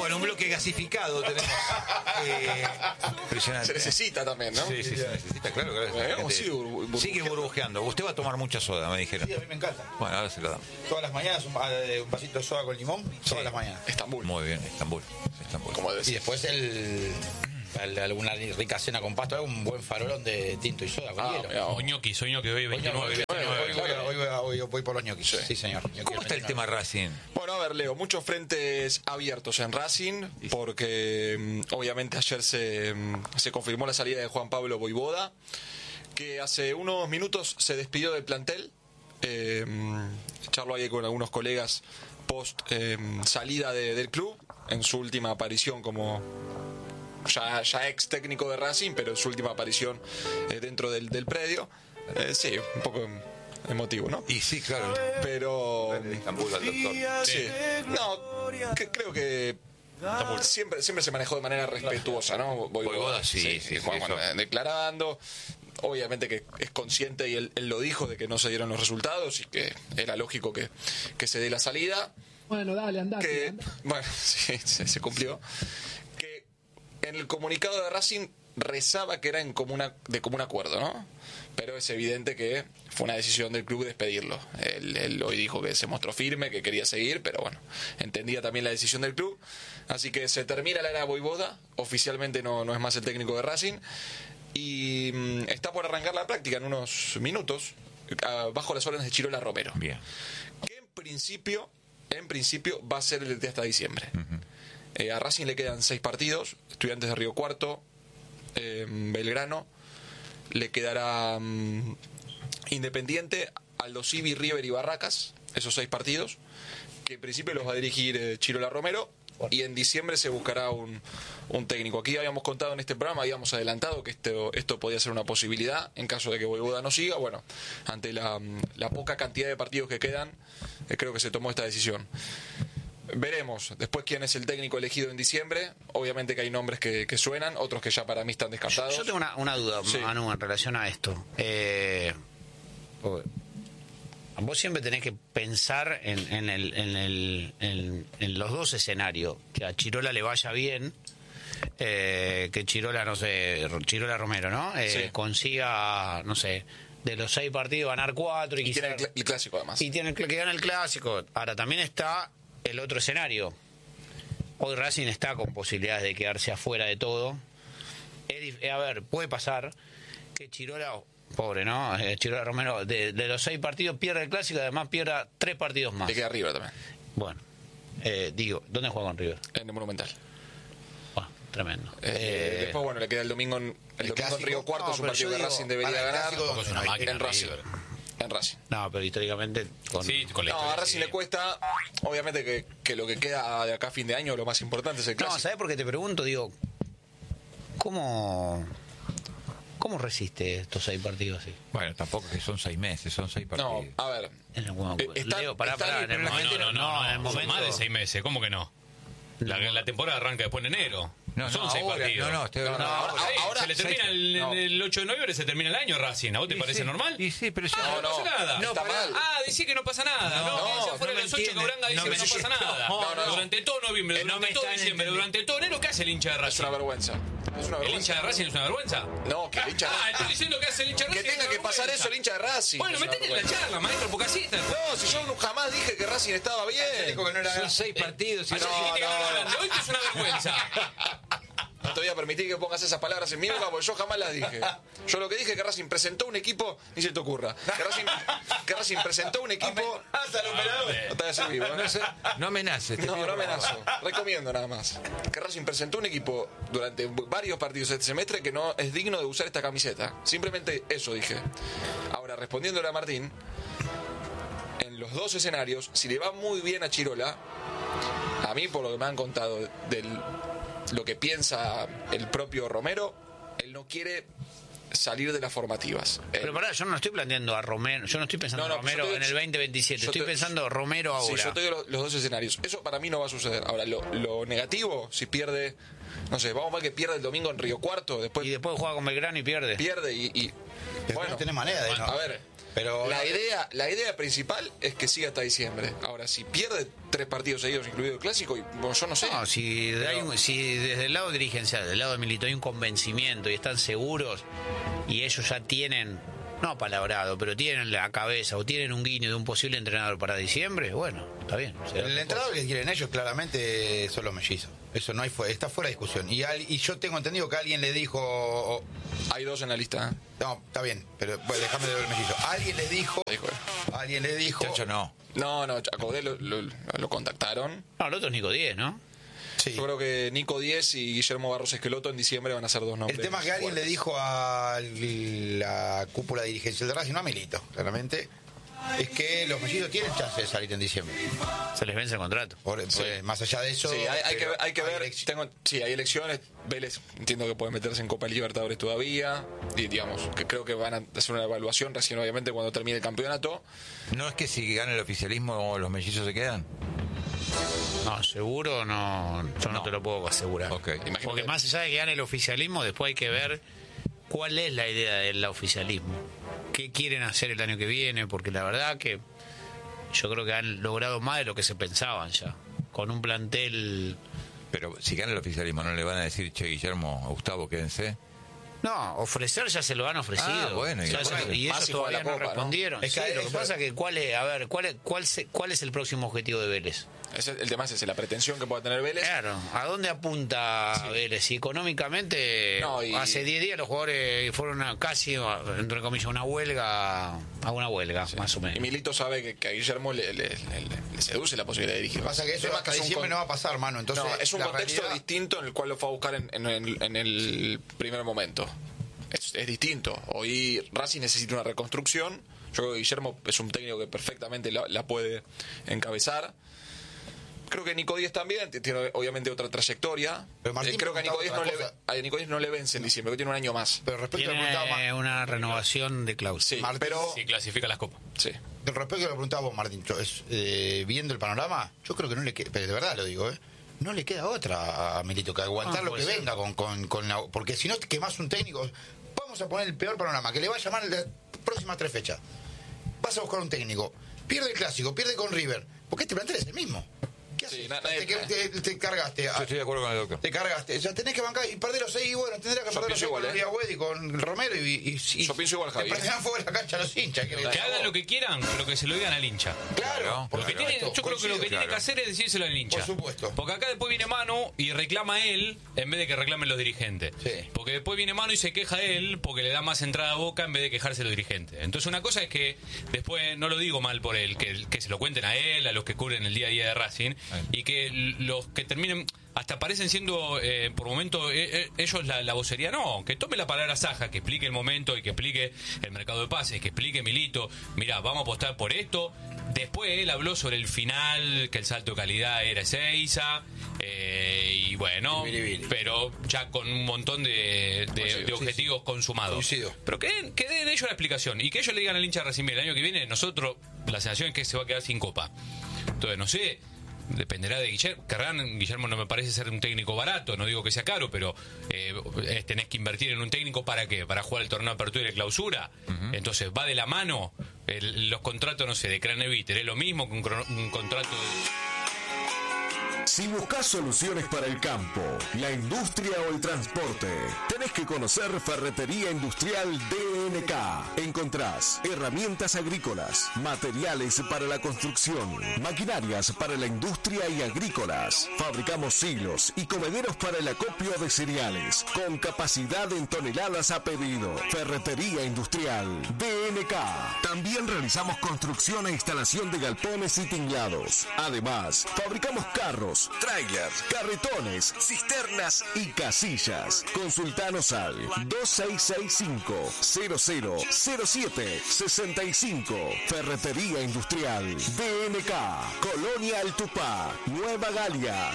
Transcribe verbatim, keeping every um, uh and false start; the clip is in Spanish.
Bueno, un bloque gasificado tenemos. Eh, impresionante. Se necesita también, ¿no? Sí, sí, se necesita, claro. claro Eh, gente, sigue burbujeando. sigue burbujeando. Usted va a tomar mucha soda, me dijeron. Sí, a mí me encanta. Bueno, ahora se lo damos. Todas las mañanas un, un vasito de soda con limón, todas Sí. las mañanas. Estambul. Muy bien, Estambul. Estambul. Como debe Y ser. después el, el- alguna rica cena con pasto, un buen farolón de tinto y soda con Ah, hielo. mirá, O ñoquis, o ñoquis, hoy Hoy, veintinueve. hoy- hoy- hoy voy a- hoy voy a- hoy voy por los ñoquis. Sí. Sí, señor. Ñoquis ¿Cómo está el veintinueve. tema Racing? Bueno, a ver, Leo, muchos frentes abiertos en Racing, porque mm, obviamente ayer se, mm, se confirmó la salida de Juan Pablo Voivoda, que hace unos minutos se despidió del plantel. Eh, mm, charló ahí con algunos colegas post eh, salida de- del club, en su última aparición como ya, ya ex técnico de Racing, pero en su última aparición eh, dentro del, del predio. Eh, sí, un poco emotivo, ¿no? Y sí, claro. Pero... De Estambul al doctor. Sí. No, que- creo que siempre siempre se manejó de manera respetuosa, ¿no? Voivoda, sí, sí, Juan, sí, bueno, eso. declarando. Obviamente que es consciente y él, él lo dijo de que no se dieron los resultados y que era lógico que, que se dé la salida. Bueno, dale, andate. Que, andate. bueno, sí, se, se cumplió. Que en el comunicado de Racing rezaba que era en comuna, de común acuerdo, ¿no? Pero es evidente que fue una decisión del club despedirlo. Él, él hoy dijo que se mostró firme, que quería seguir, pero bueno, entendía también la decisión del club. Así que se termina la era Voivoda, oficialmente no, no es más el técnico de Racing, y mm, está por arrancar la práctica en unos minutos, ah, bajo las órdenes de Chirola Romero. Bien. Que en principio, en principio va a ser el de hasta diciembre. Eh, a Racing le quedan seis partidos, Estudiantes de Río Cuarto, eh, Belgrano, le quedará mm, Independiente, Aldo Civi, River y Barracas, esos seis partidos, que en principio los va a dirigir eh, Chirola Romero, y en diciembre se buscará un, un técnico. Aquí habíamos contado en este programa, habíamos adelantado que esto, esto podía ser una posibilidad en caso de que Voivoda no siga. Bueno, ante la, la poca cantidad de partidos que quedan, eh, creo que se tomó esta decisión. Veremos después quién es el técnico elegido en diciembre. Obviamente que hay nombres que, que suenan, otros que ya para mí están descartados. Yo tengo una, una duda, Sí. Manu, en relación a esto. Eh, porque vos siempre tenés que pensar en, en, el, en, el, en, en los dos escenarios. Que a Chirola le vaya bien, eh, que Chirola, no sé, Chirola Romero, ¿no? Eh, Sí. Consiga, no sé, de los seis partidos ganar cuatro y, Y tiene quizá- el, cl- el clásico además. y tiene el, que gana el clásico. Ahora también está el otro escenario. Hoy Racing está con posibilidades de quedarse afuera de todo. Es dif- a ver, puede pasar que Chirola, pobre, ¿no? Eh, Chirola Romero, de, de los seis partidos pierde el clásico y además pierda tres partidos más. Le queda arriba también, Bueno, eh, digo, ¿dónde juega con River? en el Monumental. Bueno, tremendo. Eh, Eh, después, bueno, le queda el domingo en, el domingo en clásico. Río Cuarto, No, es un pero partido yo que digo, Racing debería para el ganar. clásico, es una máquina en Racing. River. En Racing. no, pero históricamente con... Sí, con la No, historia, a Racing sí. le cuesta, obviamente que, que lo que queda de acá a fin de año, lo más importante es el No, clásico. ¿sabes por qué te pregunto? Digo, ¿cómo, cómo resiste estos seis partidos así? Bueno, tampoco que son seis meses, son seis partidos. No, a ver, En el, bueno, Eh, está- Leo, pará, está pará, bien, en el pero la momento, No, no, no, en el no, son momento, más de seis meses, ¿cómo que no? La, la temporada arranca después en enero. No, son no, seis ahora, partidos. no, no, estoy No, no, hablando ahora- ahora. Sí, ahora- se le termina el, no. el ocho de noviembre, se termina el año Racing. ¿A vos te Y parece sí, normal? Y sí, pero ya... Ah, no, No, pasa nada. no, está mal. Ah, decís que no pasa nada. No, No, quédense no, afuera no de me los ocho que entiende. Uranga dice No que me no pasa entiende. nada. No, no, no. Durante todo noviembre, Eh, no durante me todo están diciembre, entendiendo. durante todo enero, ¿qué hace el hincha de es Racing? una vergüenza. Es una ¿El vergüenza. hincha de Racing es una vergüenza? No, que el hincha de Ah, Racing. estoy diciendo que hace el hincha de Que Racing. tenga es que una pasar vergüenza. eso el hincha de Racing. Bueno, es una metete en la vergüenza. charla, maestro, porque así está. No, si yo jamás dije que Racing estaba bien. Dijo que no era- Son seis partidos y Ayer No, dijiste que no, no no. ganan de hoy, que es una vergüenza. No te voy a permitir que pongas esas palabras en mi boca porque yo jamás las dije. Yo lo que dije es que Racing presentó un equipo, ni se te ocurra. Que Racing, que Racing presentó un equipo. No te voy a hacer vivo, No, ¿eh? sé, no amenaces. te No, pido no por favor. amenazo. Recomiendo nada más. Que Racing presentó un equipo durante varios partidos este semestre que no es digno de usar esta camiseta. Simplemente eso dije. Ahora, respondiéndole a Martín, en los dos escenarios, si le va muy bien a Chirola, a mí por lo que me han contado de lo que piensa el propio Romero, él no quiere salir de las formativas. Pero Él- pará, yo no estoy planteando a Romero, yo no estoy pensando No, no, en Romero yo te- en el veinte veintisiete, yo estoy te- pensando Romero ahora. Sí, yo te digo los, los dos escenarios. Eso para mí no va a suceder. Ahora, lo, lo negativo, si pierde, no sé, vamos a ver que pierde el domingo en Río Cuarto, después Y después juega con Belgrano y pierde. pierde y, y Después bueno, no tenés manera de no. a ver, Pero La idea, la idea principal es que siga hasta diciembre. Ahora, si pierde tres partidos seguidos, incluido el clásico, y, bueno, yo no sé. No, si, hay un- si desde el lado dirigencial, del lado de Milito, hay un convencimiento y están seguros y ellos ya tienen, no palabrado, pero tienen la cabeza o tienen un guiño de un posible entrenador para diciembre, bueno, está bien. será el otra entrenador que quieren ellos claramente son los mellizos. Eso no hay fue- está fuera de discusión. Y, al- y yo tengo entendido que alguien le dijo... o- Hay dos en la lista. ¿eh? no, está bien, pero bueno, déjame de ver el mellizo. Alguien le dijo... Dijo él. Alguien le dijo... Chacho, no. No, no, a Caudé lo, lo- lo contactaron. cosa. No, el otro es Nico Díez, ¿no? Sí. Yo creo que Nico Díez y Guillermo Barros Esqueloto en diciembre van a ser dos nombres. El tema es que alguien le fuertes. dijo a la cúpula dirigencial de Racing, no a Milito, claramente, es que los mellizos tienen chance de salir en diciembre. Se les vence el contrato. Por- Sí. pues, más allá de eso... Sí, hay, hay que, pero hay que ver. elecci- Tengo, sí, hay elecciones. Vélez, entiendo que puede meterse en Copa Libertadores todavía. Y digamos, que creo que van a hacer una evaluación recién, obviamente, cuando termine el campeonato. ¿No es que si gana el oficialismo los mellizos se quedan? No, seguro no, yo no, No. te lo puedo asegurar. Ok. Imagino Porque que- más allá de que gane el oficialismo, después hay que ver cuál es la idea del oficialismo. ¿Qué quieren hacer el año que viene? Porque la verdad que yo creo que han logrado más de lo que se pensaban ya. Con un plantel... Pero si gana el oficialismo, ¿no le van a decir, che, Guillermo, Gustavo, quédense? No, ofrecer ya se lo han ofrecido. Ah, bueno, y Ya después- se- y más ellos si juega todavía la no Copa, ¿no? respondieron. Es que Sí, lo que eso- pasa que cuál es, a ver, cuál es, cuál, se- cuál es el próximo objetivo de Vélez. Ese, el tema es ese, la pretensión que pueda tener Vélez. Claro, ¿a dónde apunta Vélez? Y económicamente, No, y- hace diez días los jugadores fueron a casi, entre comillas, una huelga, a una huelga, más o Y menos. Milito sabe que, que a Guillermo le, le- le- le seduce la posibilidad de dirigir. Lo que pasa es que eso El tema hasta es que es un diciembre con- no va a pasar, mano. Entonces, no, es un la contexto realidad- distinto en el cual lo fue a buscar en, en el, en el primer momento. Es, es distinto. Hoy Racing necesita una reconstrucción. Yo creo que Guillermo es un técnico que perfectamente la, la puede encabezar. Creo que Nico Díez también t- tiene obviamente otra trayectoria. Pero Martín Eh, creo que a Nico, Díez no preguntaba le, otra a Nico Díez no le vence en diciembre, que tiene un año más. Pero respecto a lo que Tiene preguntaba Ma- una renovación de cláusula. Sí, Martín- pero Si clasifica las copas. sí. respecto a lo que preguntaba vos, Martín, yo, es, eh, viendo el panorama, yo creo que no le queda, pero de verdad lo digo, ¿eh? No le queda otra a Milito que aguantar Ah, lo puede que ser. venga con, con, con la, porque si no te quemás un técnico, vamos a poner el peor panorama, que le va a llamar las próximas tres fechas. Vas a buscar un técnico, pierde el clásico, pierde con River, porque este plantel es el mismo. ¿Qué Sí, haces? na- te, nadie- te- te- te cargaste. Yo estoy de acuerdo con el doctor. Te cargaste. O sea, tenés que bancar y perder los seis y bueno, tendrás que Yo perder los pienso seis igual, con ¿eh? Uriagüed y con Romero y, y, y Yo pienso igual, Javi. Te prenderán fuego de la cancha a los hinchas. Que, Que hagan lo que quieran, pero que se lo digan al hincha. Claro, Claro, Lo que Claro, tiene- yo creo que lo que tiene que hacer es decírselo al hincha. Por supuesto. Porque acá después viene Manu y reclama él en vez de que reclamen los dirigentes. Sí. Porque después viene Manu y se queja él porque le da más entrada a boca en vez de quejarse los dirigentes. Entonces una cosa es que después, no lo digo mal por él, que, que se lo cuenten a él, a los que cubren el día a día de Racing, y que l- los que terminen, hasta parecen siendo eh, por momento eh, eh, ellos la, la vocería, no, que tome la palabra Saja, que explique el momento y que explique el mercado de pases, que explique Milito, mira, vamos a apostar por esto. Después él habló sobre el final, que el salto de calidad era Ezeiza, eh, y bueno, Y Bilibili. pero ya con un montón de, de- Coincido, de objetivos consumados. Coincido. Pero que den, que den ellos la explicación y que ellos le digan al hincha de Racing, mira, el año que viene nosotros, la sensación es que se va a quedar sin copa. Entonces, no sé, dependerá de Guillermo. Carrán, Guillermo no me parece ser un técnico barato, no digo que sea caro, pero eh, eh, tenés que invertir en un técnico ¿para qué? Para jugar el torneo de apertura y de clausura. Entonces, va de la mano. El- los contratos, no sé, de Craneviter, es lo mismo que un, cro- un contrato de... Si buscas soluciones para el campo, la industria o el transporte, tenés que conocer Ferretería Industrial D N K. Encontrás herramientas agrícolas, materiales para la construcción, maquinarias para la industria y agrícolas. Fabricamos silos y comederos para el acopio de cereales, con capacidad en toneladas a pedido. Ferretería Industrial D N K. También realizamos construcción e instalación de galpones y tinglados. Además, fabricamos carros, trailers, carretones, cisternas y casillas. Consultanos al dos seis seis cinco, cero cero cero siete seis cinco. Ferretería Industrial D N K, Colonia El Tupá, Nueva Galia,